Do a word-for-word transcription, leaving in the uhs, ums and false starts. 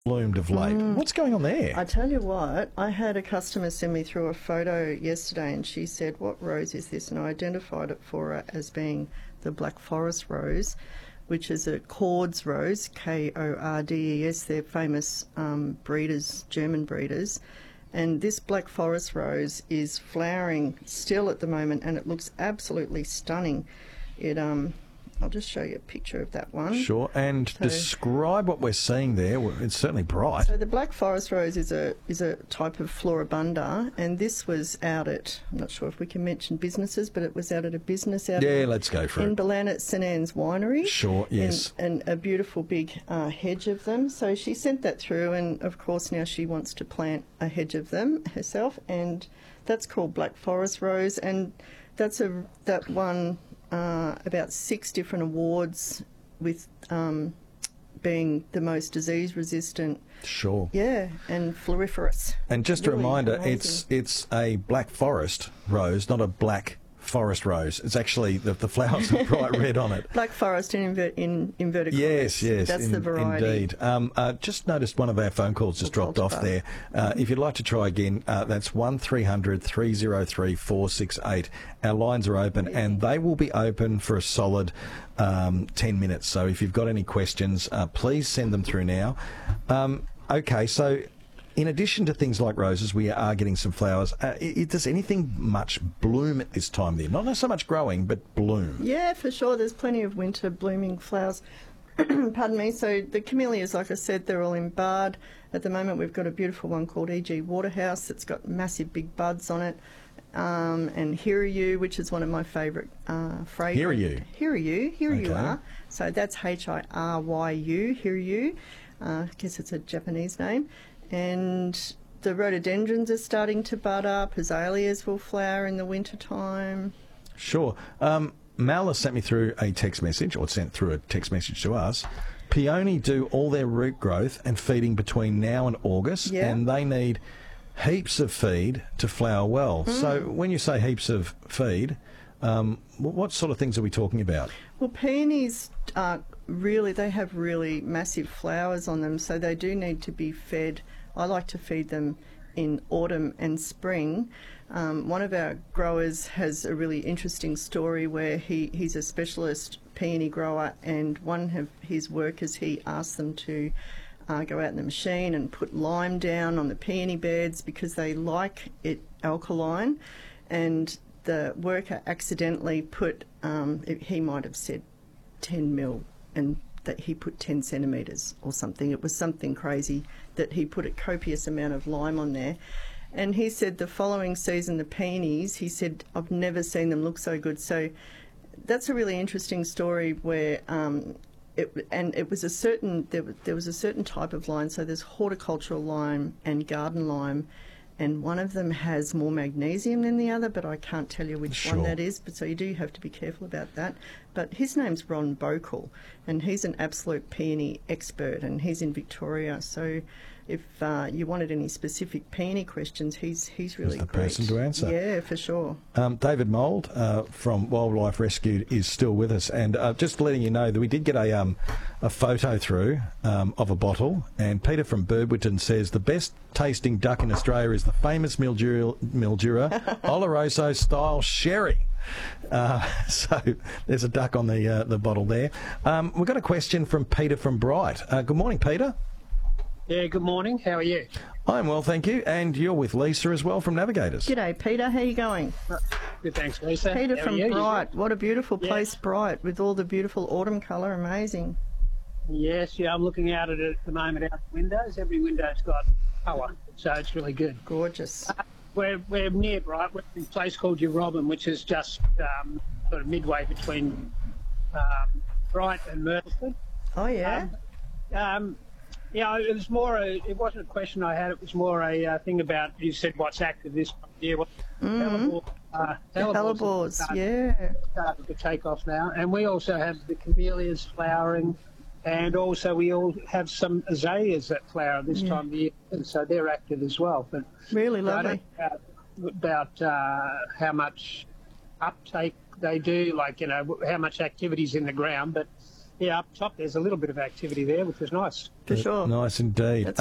bloomed of late. Mm. What's going on there? I tell you what, I had a customer send me through a photo yesterday and she said, what rose is this? And I identified it for her as being the Black Forest rose, which is a Cords rose, K O R D E S. They're famous um, breeders, German breeders. And this Black Forest rose is flowering still at the moment and it looks absolutely stunning. It um. I'll just show you a picture of that one. Sure, and so, describe what we're seeing there. It's certainly bright. So the Black Forest rose is a is a type of Floribunda, and this was out at, I'm not sure if we can mention businesses, but it was out at a business out yeah, at, let's go for in it. Ballan at St Anne's Winery. Sure, yes. And, and a beautiful big uh, hedge of them. So she sent that through, and of course now she wants to plant a hedge of them herself, and that's called Black Forest rose, and that's a that one. Uh, about six different awards with um, being the most disease resistant. Sure. Yeah, and floriferous. And just really a reminder, amazing. it's it's a Black Forest rose, not a black forest rose. It's actually, the, the flowers are bright red on it. Black Forest in, inver- in inverted Yes, commas. yes. That's in, the variety. Indeed. Um, uh, just noticed one of our phone calls just dropped off there. Uh, if you'd like to try again, uh, that's one three hundred three oh three four six eight. Our lines are open and they will be open for a solid um, ten minutes. So if you've got any questions, uh, please send them through now. Um, okay, so in addition to things like roses, we are getting some flowers. Uh, it, does anything much bloom at this time there? Not so much growing, but bloom. Yeah, for sure. There's plenty of winter blooming flowers. Pardon me. So the camellias, like I said, they're all in bud. At the moment, we've got a beautiful one called E G Waterhouse that's got massive big buds on it. Um, and Hiryu, which is one of my favourite uh, fragrance. Hiryu? Hiryu. Here Okay. you are. So that's H I R Y U, Hiryu. Uh, I guess it's a Japanese name. And the rhododendrons are starting to bud up. Azaleas will flower in the winter time. Sure. Um, Mal has sent me through a text message, or sent through a text message to us. Peony do all their root growth and feeding between now and August, Yeah. and they need heaps of feed to flower well. Mm. So when you say heaps of feed, um, wh- what sort of things are we talking about? Well, peonies uh, really, they have really massive flowers on them, so they do need to be fed. I like to feed them in autumn and spring. Um, one of our growers has a really interesting story where he, he's a specialist peony grower, and one of his workers, he asked them to uh, go out in the machine and put lime down on the peony beds because they like it alkaline, and the worker accidentally put, um, he might have said ten mil, and that he put ten centimetres or something. It was something crazy that he put a copious amount of lime on there. And he said the following season, the peonies, he said, I've never seen them look so good. So that's a really interesting story where, um, it, and it was a certain, there, there was a certain type of lime. So there's horticultural lime and garden lime, and one of them has more magnesium than the other, but I can't tell you which Sure. one that is, but so you do have to be careful about that. But his name's Ron Bokel, and he's an absolute peony expert, and he's in Victoria. So if uh, you wanted any specific peony questions, he's he's really the great. person to answer. Yeah, for sure. Um, David Mould uh, from Wildlife Rescue is still with us, and uh, just letting you know that we did get a um, a photo through um, of a bottle, and Peter from Burbridgeton says the best tasting duck in Australia is the famous Mildura, Mildura Oloroso style sherry. Uh, so there's a duck on the uh, the bottle there. Um, we've got a question from Peter from Bright. Uh, good morning, Peter. Yeah, good morning. How are you? I'm well, thank you. And you're with Lisa as well from Navigators. G'day, Peter. How you going? Good, thanks, Lisa. Peter How are from you? Bright. What a beautiful Yeah. place, Bright, with all the beautiful autumn colour. Amazing. Yes, yeah, I'm looking out at it at the moment out the windows. Every window's got colour, so it's really good. Gorgeous. Uh, we're, we're near Bright. We're in a place called Eurobin, which is just um, sort of midway between um, Bright and Myrtleford. Oh, yeah? Um, um, yeah, it was more a, it wasn't a question I had, it was more a uh, thing about, you said what's active this time of year. Well, Mm-hmm. hellebore, uh, The hellebores hellebores, have started- yeah. started to take off now, and we also have the camellias flowering, and also we all have some azaleas that flower this Yeah. time of year, and so they're active as well. But Really I lovely. don't know about, about uh, how much uptake they do, like, you know, how much activity's in the ground, but yeah, up top there's a little bit of activity there, which is nice. For sure. Nice indeed. That's